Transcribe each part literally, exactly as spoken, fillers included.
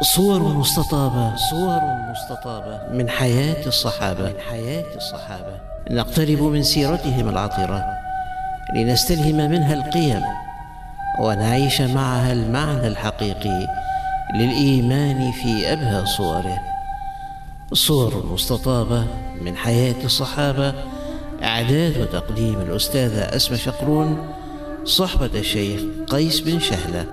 صور مستطابة صور مستطابة من حياة الصحابة من حياة الصحابة نقترب من سيرتهم العطرة لنستلهم منها القيم ونعيش معها المعنى الحقيقي للإيمان في أبهى صوره. صور مستطابة من حياة الصحابة، إعداد وتقديم الأستاذة أسماء شقرون، صحبة الشيخ قيس بن شهلة.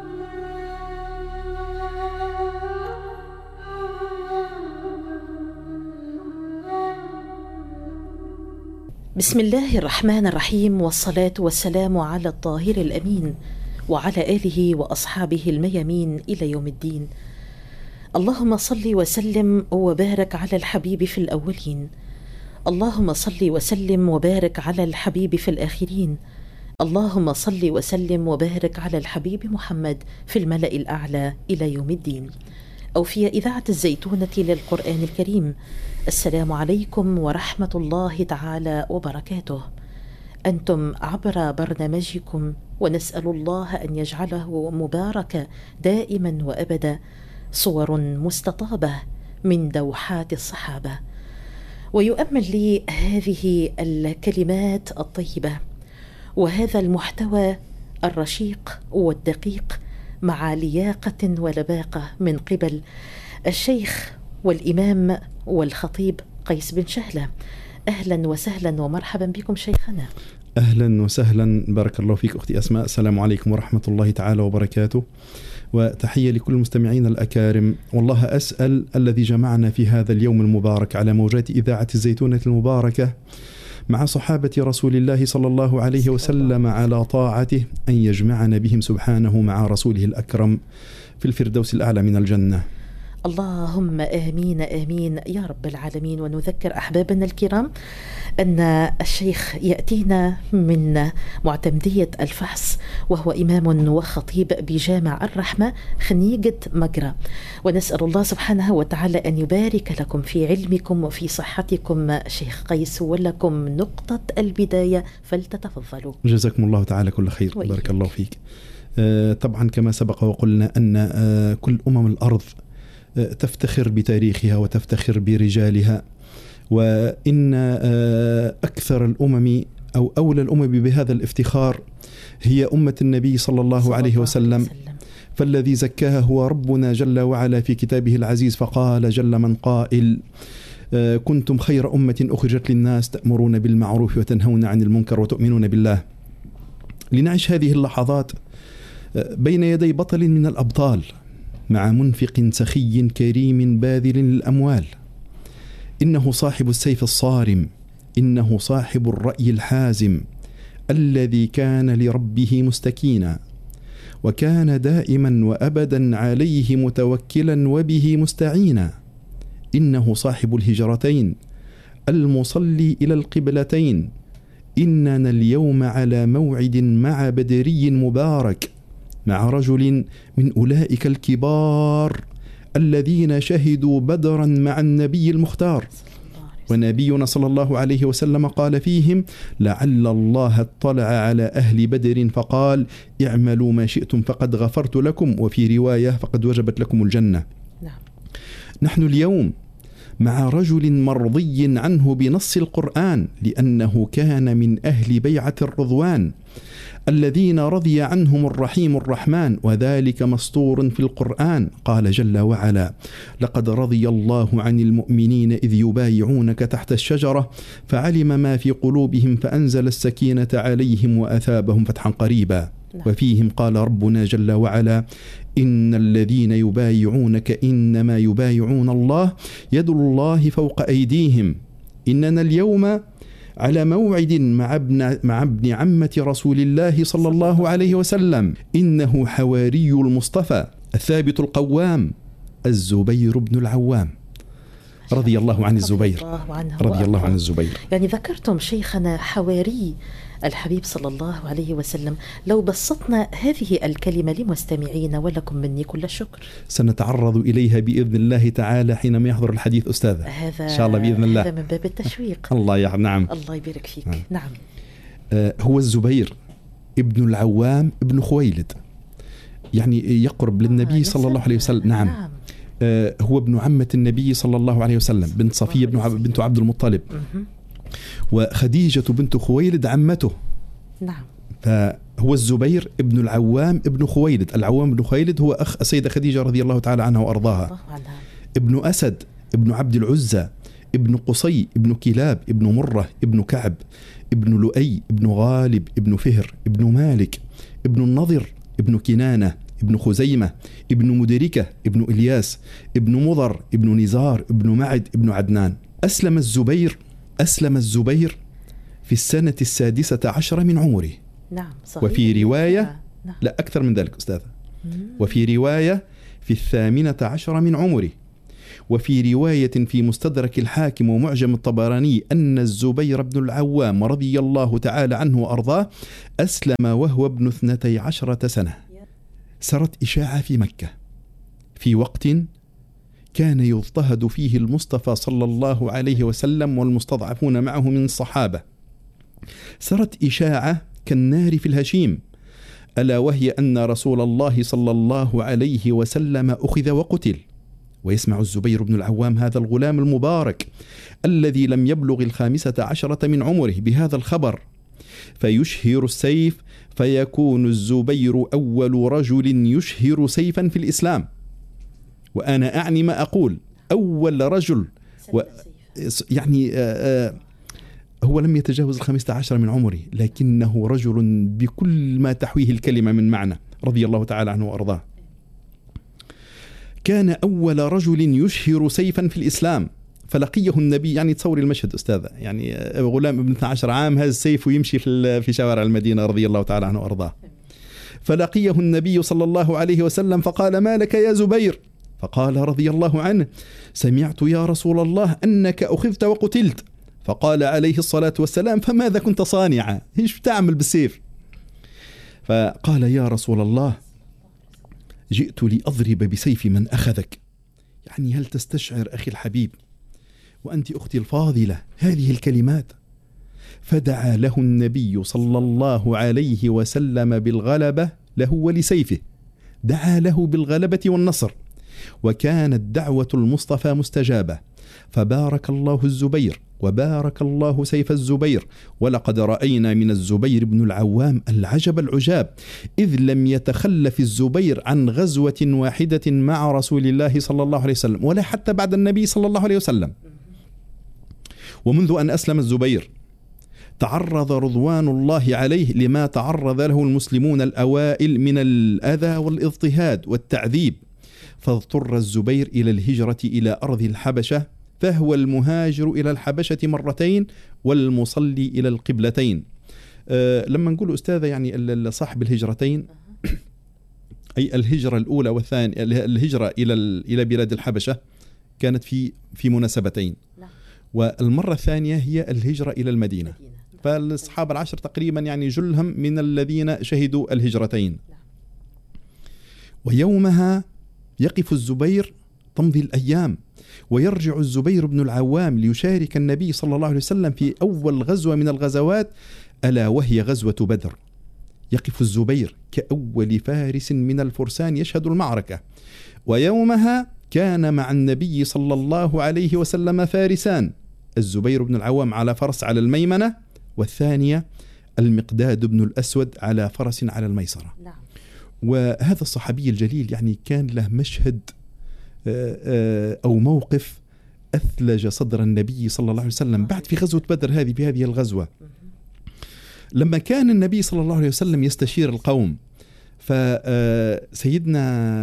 بسم الله الرحمن الرحيم، والصلاة والسلام على الطاهر الأمين وعلى آله وأصحابه الميامين إلى يوم الدين. اللهم صل وسلم وبارك على الحبيب في الأولين، اللهم صل وسلم وبارك على الحبيب في الآخرين، اللهم صل وسلم وبارك على الحبيب محمد في الملأ الأعلى إلى يوم الدين. أو في إذاعة الزيتونة للقرآن الكريم. السلام عليكم ورحمة الله تعالى وبركاته. أنتم عبر برنامجكم، ونسأل الله أن يجعله مباركا دائما وأبدا، صور مستطابة من دوحات الصحابة. ويؤمل لي هذه الكلمات الطيبة وهذا المحتوى الرشيق والدقيق مع لياقة ولباقة من قبل الشيخ والإمام والخطيب قيس بن شهلة. أهلا وسهلا ومرحبا بكم شيخنا. أهلا وسهلا، بارك الله فيك أختي أسماء. السلام عليكم ورحمة الله تعالى وبركاته، وتحية لكل المستمعين الأكارم. والله أسأل الذي جمعنا في هذا اليوم المبارك على موجات إذاعة الزيتونة المباركة مع صحابة رسول الله صلى الله عليه وسلم على طاعته أن يجمعنا بهم سبحانه مع رسوله الأكرم في الفردوس الأعلى من الجنة. اللهم آمين آمين يا رب العالمين. ونذكر أحبابنا الكرام أن الشيخ يأتينا من معتمدية الفحص، وهو إمام وخطيب بجامع الرحمة خنيجة مجرى، ونسأل الله سبحانه وتعالى أن يبارك لكم في علمكم وفي صحتكم شيخ قيس، ولكم نقطة البداية، فلتتفضلوا. جزاكم الله تعالى كل خير، وإيك. بارك الله فيك. آه طبعا كما سبق وقلنا أن آه كل أمم الأرض تفتخر بتاريخها وتفتخر برجالها، وإن أكثر الأمم أو أولى الأمم بهذا الافتخار هي أمة النبي صلى الله عليه وسلم. فالذي زكاها هو ربنا جل وعلا في كتابه العزيز، فقال جل من قائل: كنتم خير أمة أخرجت للناس تأمرون بالمعروف وتنهون عن المنكر وتؤمنون بالله. لنعيش هذه اللحظات بين يدي بطل من الأبطال، مع منفق سخي كريم باذل الأموال. إنه صاحب السيف الصارم، إنه صاحب الرأي الحازم، الذي كان لربه مستكينا، وكان دائما وأبدا عليه متوكلا وبه مستعينا. إنه صاحب الهجرتين، المصلي إلى القبلتين. إننا اليوم على موعد مع بدري مبارك، مع رجل من أولئك الكبار الذين شهدوا بدرا مع النبي المختار. ونبينا صلى الله عليه وسلم قال فيهم: لعل الله اطلع على أهل بدر فقال: اعملوا ما شئتم فقد غفرت لكم، وفي رواية: فقد وجبت لكم الجنة. نعم. نحن اليوم مع رجل مرضي عنه بنص القرآن، لأنه كان من أهل بيعة الرضوان الذين رضي عنهم الرحيم الرحمن، وذلك مسطور في القرآن. قال جل وعلا: لقد رضي الله عن المؤمنين إذ يبايعونك تحت الشجرة فعلم ما في قلوبهم فأنزل السكينة عليهم وأثابهم فتحا قريبا. وفيهم قال ربنا جل وعلا: إن الذين يبايعونك إنما يبايعون الله يد الله فوق أيديهم. إننا اليوم على موعد مع ابن, مع ابن عمة رسول الله صلى الله عليه وسلم. إنه حواري المصطفى الثابت القوام، الزبير بن العوام، رضي الله عن الزبير، رضي الله عن الزبير. يعني ذكرتم شيخنا حواري الحبيب صلى الله عليه وسلم. لو بسطنا هذه الكلمة لمستمعينا ولكم مني كل الشكر. سنتعرض إليها بإذن الله تعالى حينما يحضر الحديث أستاذ، هذا إن شاء الله بإذن الله. هذا من باب التشويق. الله يا نعم، الله يبارك فيك. نعم, نعم. آه هو الزبير ابن العوام ابن خويلد، يعني يقرب للنبي آه صلى الله عليه وسلم. نعم, نعم. هو ابن عمة النبي صلى الله عليه وسلم، بنت صفية بن عب... بنت عبد المطلب، وخديجة بنت خويلد عمته. نعم. فهو الزبير ابن العوام ابن خويلد. العوام ابن خويلد هو أخ السيدة خديجة رضي الله تعالى عنها وأرضاها. ابن أسد ابن عبد العزى ابن قصي ابن كلاب ابن مرة ابن كعب ابن لؤي ابن غالب ابن فهر ابن مالك ابن النضر ابن كنانة ابن خزيمة ابن مدركة ابن إلياس ابن مضر ابن نزار ابن معد ابن عدنان. أسلم الزبير أسلم الزبير في السنة السادسة عشر من عمره. نعم صحيح. وفي رواية نعم. لا أكثر من ذلك أستاذ. وفي رواية في الثامنة عشر من عمره. وفي رواية في مستدرك الحاكم ومعجم الطبراني أن الزبير بن العوام رضي الله تعالى عنه وأرضاه أسلم وهو ابن اثنتي عشرة سنة. سرت إشاعة في مكة في وقت كان يضطهد فيه المصطفى صلى الله عليه وسلم والمستضعفون معه من الصحابة. سرت إشاعة كالنار في الهشيم، ألا وهي أن رسول الله صلى الله عليه وسلم أخذ وقتل. ويسمع الزبير بن العوام هذا الغلام المبارك الذي لم يبلغ الخامسة عشرة من عمره بهذا الخبر، فيشهر السيف، فيكون الزبير أول رجل يشهر سيفا في الإسلام. وأنا أعني ما أقول، أول رجل و يعني آآ آآ هو لم يتجاوز الخامسة عشر من عمره، لكنه رجل بكل ما تحويه الكلمة من معنى، رضي الله تعالى عنه وأرضاه. كان أول رجل يشهر سيفا في الإسلام، فلقيه النبي. يعني تصوري المشهد أستاذة، يعني غلام ابن اثني عشر عام هذا السيف ويمشي في في شوارع المدينة رضي الله تعالى عنه وأرضاه. فلقيه النبي صلى الله عليه وسلم فقال: ما لك يا زبير؟ فقال رضي الله عنه: سمعت يا رسول الله أنك أخذت وقتلت. فقال عليه الصلاة والسلام: فماذا كنت صانعا؟ ايش بتعمل بالسيف؟ فقال: يا رسول الله، جئت لأضرب بسيف من أخذك. يعني هل تستشعر أخي الحبيب وأنت أختي الفاضلة هذه الكلمات؟ فدعا له النبي صلى الله عليه وسلم بالغلبة له ولسيفه، دعا له بالغلبة والنصر، وكانت دعوة المصطفى مستجابة. فبارك الله الزبير وبارك الله سيف الزبير. ولقد رأينا من الزبير بن العوام العجب العجاب، إذ لم يتخلف الزبير عن غزوة واحدة مع رسول الله صلى الله عليه وسلم، ولا حتى بعد النبي صلى الله عليه وسلم. ومنذ أن أسلم الزبير تعرض رضوان الله عليه لما تعرض له المسلمون الأوائل من الأذى والاضطهاد والتعذيب، فاضطر الزبير إلى الهجرة إلى أرض الحبشة، فهو المهاجر إلى الحبشة مرتين والمصلي إلى القبلتين. أه لما نقول أستاذة يعني صاحب الهجرتين أي الهجرة الأولى والثانية، الهجرة إلى إلى بلاد الحبشة كانت في في مناسبتين، والمرة الثانية هي الهجرة إلى المدينة. فالأصحاب العشر تقريبا يعني جلهم من الذين شهدوا الهجرتين. ويومها يقف الزبير، تمضي الأيام، ويرجع الزبير بن العوام ليشارك النبي صلى الله عليه وسلم في أول غزوة من الغزوات، ألا وهي غزوة بدر. يقف الزبير كأول فارس من الفرسان يشهد المعركة. ويومها كان مع النبي صلى الله عليه وسلم فارسان، الزبير بن العوام على فرس على الميمنة، والثانية المقداد بن الأسود على فرس على الميسرة. نعم. وهذا الصحابي الجليل يعني كان له مشهد أو موقف أثلج صدر النبي صلى الله عليه وسلم بعد في غزوة بدر هذه بهذه الغزوة، لما كان النبي صلى الله عليه وسلم يستشير القوم. فسيدنا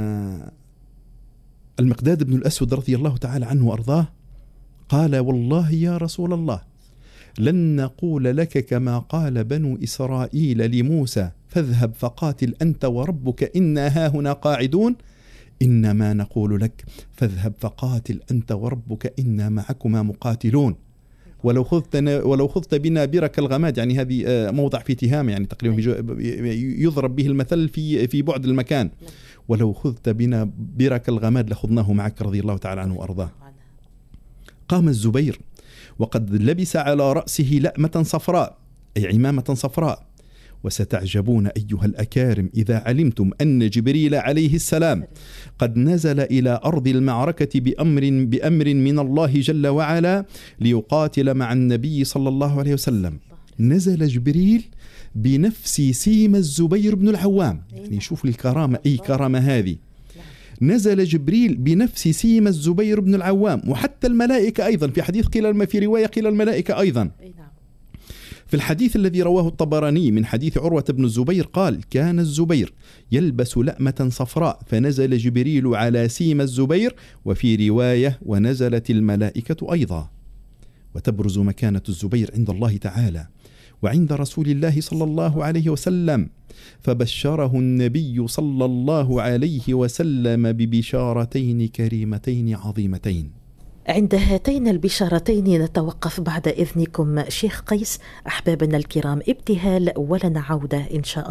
المقداد بن الأسود رضي الله تعالى عنه وأرضاه قال: والله يا رسول الله، لن نقول لك كما قال بنو إسرائيل لموسى: فاذهب فقاتل أنت وربك إنا هاهنا قاعدون، إنما نقول لك: فاذهب فقاتل أنت وربك إنا معكما مقاتلون. ولو خذت ولو خذت بنا برك الغماد، يعني هذه موضع في تهامة، يعني تقريبا يضرب به المثل في في بعد المكان. ولو خذت بنا برك الغماد لخذناه معك، رضي الله تعالى عنه وأرضاه. قام الزبير وقد لبس على رأسه لأمة صفراء أي عمامة صفراء، وستعجبون أيها الأكارم إذا علمتم أن جبريل عليه السلام قد نزل إلى أرض المعركة بأمر, بأمر من الله جل وعلا ليقاتل مع النبي صلى الله عليه وسلم. نزل جبريل بنفس سيم الزبير بن العوام، يعني شوف الكرامة، أي كرامة هذه. نزل جبريل بنفس سيم الزبير بن العوام، وحتى الملائكة أيضا، في حديث قيل، في رواية قيل الملائكة أيضا. في الحديث الذي رواه الطبراني من حديث عروة بن الزبير قال: كان الزبير يلبس لأمة صفراء فنزل جبريل على سيم الزبير، وفي رواية ونزلت الملائكة أيضا. وتبرز مكانة الزبير عند الله تعالى وعند رسول الله صلى الله عليه وسلم، فبشره النبي صلى الله عليه وسلم ببشارتين كريمتين عظيمتين. عند هاتين البشارتين نتوقف بعد إذنكم شيخ قيس. أحبابنا الكرام، ابتهال ولنا عودة إن شاء الله.